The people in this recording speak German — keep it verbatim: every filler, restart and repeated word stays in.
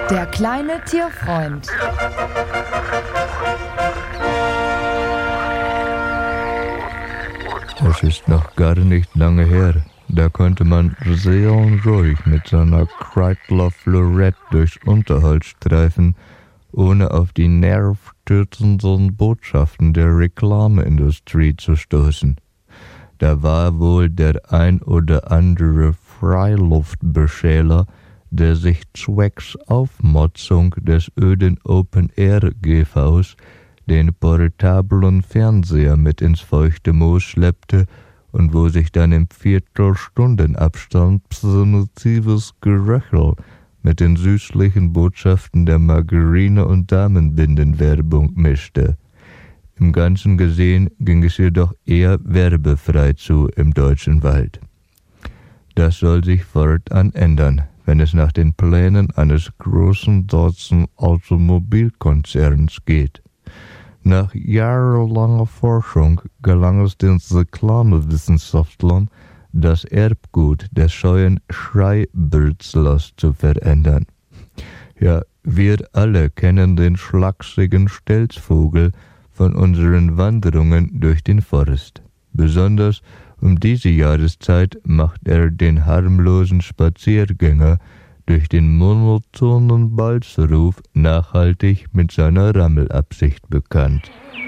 Der kleine Tierfreund. Es ist noch gar nicht lange her. Da konnte man sehr ruhig mit seiner Kreidler Florette durchs Unterholz streifen, ohne auf die nervstürzenden Botschaften der Reklameindustrie zu stoßen. Da war wohl der ein oder andere Freiluftbeschäler, der sich zwecks Aufmotzung des öden Open-Air-G Vs den portablen Fernseher mit ins feuchte Moos schleppte und wo sich dann im Viertelstundenabstand primitives Geröchel mit den süßlichen Botschaften der Margarine- und Damenbindenwerbung mischte. Im Ganzen gesehen ging es jedoch eher werbefrei zu im deutschen Wald. Das soll sich fortan ändern, wenn es nach den Plänen eines großen deutschen Automobilkonzerns geht. Nach jahrelanger Forschung gelang es den Reklamewissenschaftlern, das Erbgut des scheuen Schreibilzlers zu verändern. Ja, wir alle kennen den schlachsigen Stelzvogel von unseren Wanderungen durch den Forst. Besonders um diese Jahreszeit macht er den harmlosen Spaziergänger durch den monotonen Balzruf nachhaltig mit seiner Rammelabsicht bekannt.